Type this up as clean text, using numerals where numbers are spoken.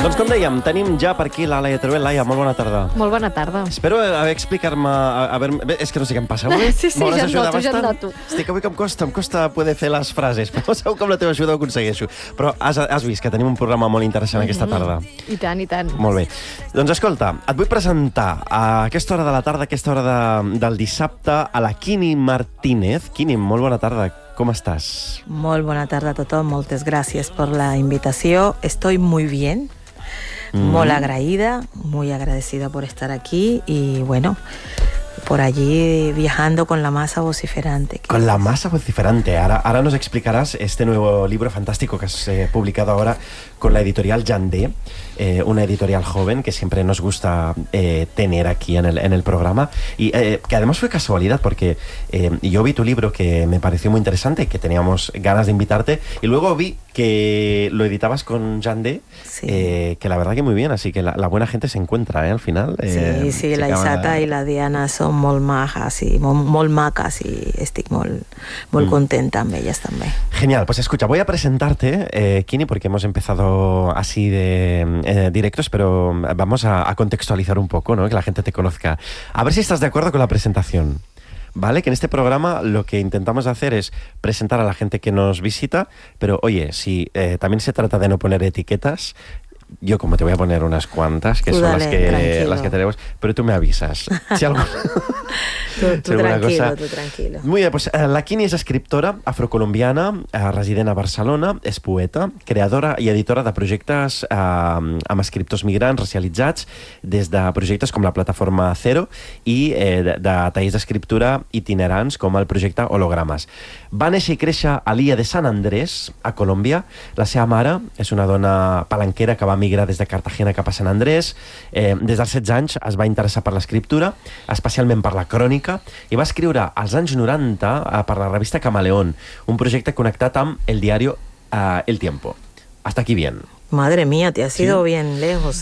Doncs com dèiem, tenim ja per aquí la Laia Teruel. Laia, molt bona tarda. Molt bona tarda. Espero haver explicar-me... És que no sé què em passa avui. Sí, ja et noto. Estic avui que em costa poder fer les frases, però segur que amb la teva ajuda ho aconsegueixo. Però has vist que tenim un programa molt interessant aquesta tarda. I tant, i tant. Molt bé. Doncs escolta, et vull presentar a aquesta hora de la tarda, a aquesta hora del dissabte, a la Quini Martínez. Quini, molt bona tarda. Com estàs? Molt bona tarda a tothom. Moltes gràcies per la invitació. Estoy muy bien. Muy agradecida, muy agradecida por estar aquí y bueno, por allí viajando con la masa vociferante. Con la masa vociferante. Ahora nos explicarás este nuevo libro fantástico que has publicado ahora con la editorial Yandé, una editorial joven que siempre nos gusta tener aquí en el programa y que además fue casualidad porque yo vi tu libro que me pareció muy interesante, que teníamos ganas de invitarte y luego vi que lo editabas con Yandé, sí. Que la verdad que muy bien, así que la buena gente se encuentra al final. Sí, la Isata y la Diana son molt majas y molt maques y estic molt contenta amb ellas también. Genial, pues escucha, voy a presentarte, Quini, porque hemos empezado así de directos, pero vamos a contextualizar un poco, ¿no? Que la gente te conozca. A ver si estás de acuerdo con la presentación. ¿Vale? Que en este programa lo que intentamos hacer es presentar a la gente que nos visita, pero oye, si también se trata de no poner etiquetas, yo como te voy a poner unas cuantas, que tú son dale, las que tenemos, pero tú me avisas. Si algo... tú tranquilo. Muy bien, pues la Quini és escriptora afrocolombiana, resident a Barcelona, és poeta, creadora i editora de projectes amb escriptors migrants racialitzats, des de projectes com la plataforma Zero i de tallers d'escriptura itinerants com el projecte Hologrames. Va néixer i créixer a l'illa de Sant Andrés, a Colòmbia. La seva mare és una dona palanquera que va migrar des de Cartagena cap a Sant Andrés. Des dels 16 anys es va interessar per l'escriptura, especialment per la crònica, i va escriure als anys 90 per la revista Camaleón, un projecte connectat amb el diario El Tiempo. Hasta aquí bien. Madre mía, te has ido bien lejos,